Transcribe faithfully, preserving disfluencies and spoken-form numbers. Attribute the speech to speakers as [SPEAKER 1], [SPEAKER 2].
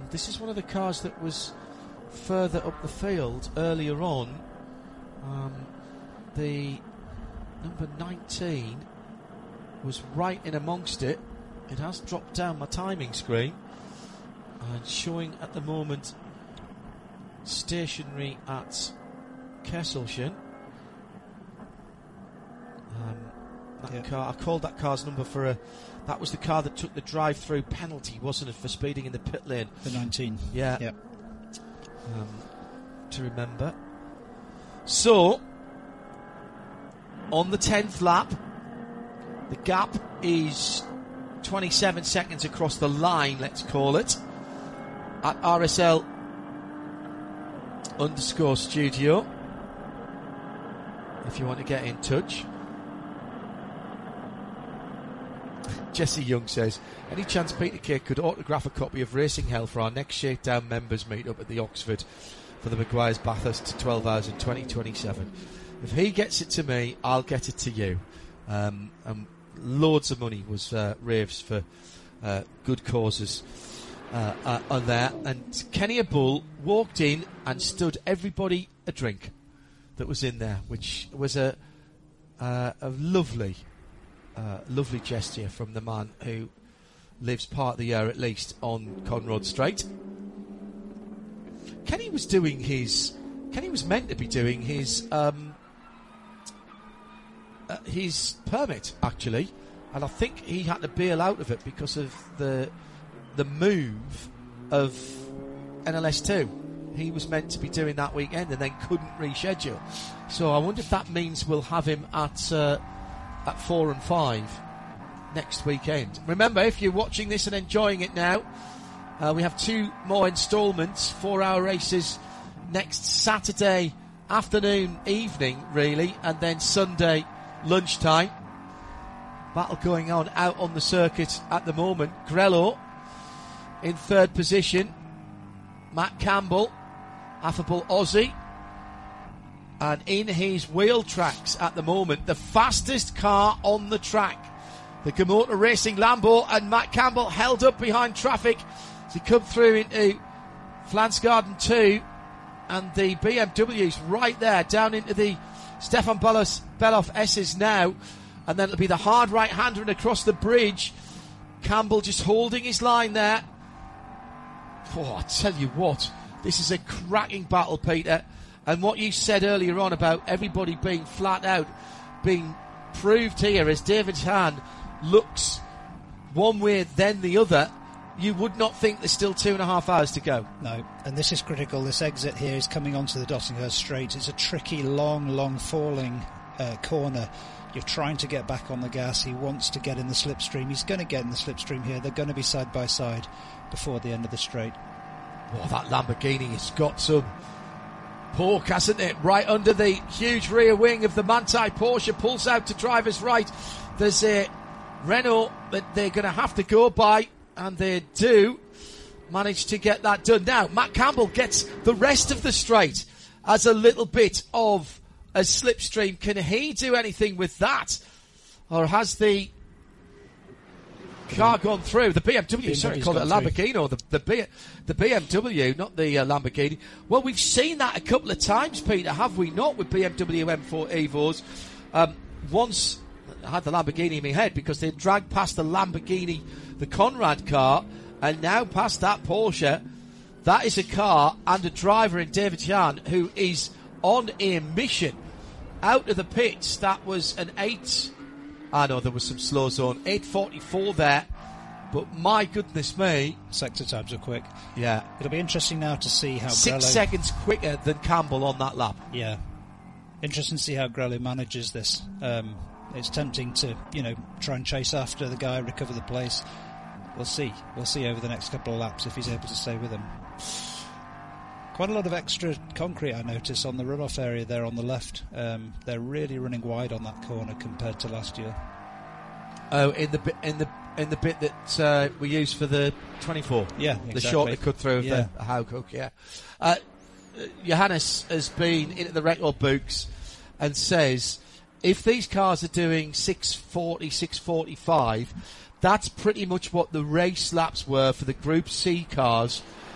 [SPEAKER 1] This is one of the cars that was further up the field earlier on. Um, the number nineteen was right in amongst it. It has dropped down my timing screen and showing at the moment stationary at Kesselchen. Um, that
[SPEAKER 2] yeah.
[SPEAKER 1] car, I called that car's number for a. That was the car that took the drive-through penalty, wasn't it, for speeding in the pit lane?
[SPEAKER 2] The nineteen.
[SPEAKER 1] Yeah.
[SPEAKER 2] yeah.
[SPEAKER 1] Um, to remember. So, on the tenth lap, the gap is twenty-seven seconds across the line, let's call it, at R S L underscore studio, if you want to get in touch. Jesse Young says, any chance Peter Kay could autograph a copy of Racing Hell for our next Shakedown members meet up at the Oxford for the Maguire's Bathurst twelve hours in twenty twenty-seven? If he gets it to me, I'll get it to you. Um, and loads of money was uh, raves for uh, good causes uh, uh, on there. And Kenny Bull walked in and stood everybody a drink that was in there, which was a uh, a lovely, uh, lovely gesture from the man who lives part of the year at least on Conrod Strait. Kenny was doing his. Kenny was meant to be doing his. Um, Uh, his permit, actually, and I think he had to bail out of it because of the the move of N L S two. He was meant to be doing that weekend and then couldn't reschedule. So I wonder if that means we'll have him at uh, at four and five next weekend. Remember, if you're watching this and enjoying it now, uh, we have two more instalments, four-hour races next Saturday afternoon, evening, really, and then Sunday lunchtime. Battle going on out on the circuit at the moment. Grello in third position. Matt Campbell, affable Aussie, and in his wheel tracks at the moment, the fastest car on the track, the Gamota Racing Lambo, and Matt Campbell held up behind traffic as he come through into Flansgarden two, and the B M W's right there down into the Stefan Beloff, Beloff S's now, and then it'll be the hard right-hander and across the bridge. Campbell just holding his line there. Oh, I tell you what, this is a cracking battle, Peter. And what you said earlier on about everybody being flat out, being proved here as David Hahn looks one way then the other, you would not think there's still two and a half hours to go.
[SPEAKER 2] No, and this is critical. This exit here is coming onto the Dottinghurst Straight. It's a tricky, long, long falling uh, corner. You're trying to get back on the gas. He wants to get in the slipstream. He's going to get in the slipstream here. They're going to be side by side before the end of the straight.
[SPEAKER 1] Oh, that Lamborghini has got some pork, hasn't it? Right under the huge rear wing of the Manthey Porsche, pulls out to driver's right. There's a Renault that they're going to have to go by, and they do manage to get that done. Now, Matt Campbell gets the rest of the straight as a little bit of a slipstream. Can he do anything with that? Or has the car gone through? The B M W, sorry, I called it a Lamborghini, or the, the, B, the B M W, not the uh, Lamborghini. Well, we've seen that a couple of times, Peter, have we not, with B M W M four Evos? Um, once, I had the Lamborghini in my head because they dragged past the Lamborghini, the Conrad car, and now past that Porsche. That is a car and a driver in David Hahn who is on a mission out of the pits. That was an eight. I know there was some slow zone. eight forty-four there. But my goodness me.
[SPEAKER 2] Sector times are quick.
[SPEAKER 1] Yeah.
[SPEAKER 2] It'll be interesting now to see how
[SPEAKER 1] Six
[SPEAKER 2] Grello...
[SPEAKER 1] seconds quicker than Campbell on that lap.
[SPEAKER 2] Yeah. Interesting to see how Grello manages this. Um, it's tempting to, you know, try and chase after the guy, recover the place. We'll see. We'll see over the next couple of laps if he's able to stay with him. Quite a lot of extra concrete, I notice, on the runoff area there on the left. Um, they're really running wide on that corner compared to last year.
[SPEAKER 1] Oh, in the bit, in the in the bit that uh, we used for the twenty-four.
[SPEAKER 2] Yeah, exactly.
[SPEAKER 1] The shorter cut through of
[SPEAKER 2] yeah.
[SPEAKER 1] the Howcook, yeah. Uh, Johannes has been into the record books and says if these cars are doing six forty, six forty-five, that's pretty much what the race laps were for the Group C cars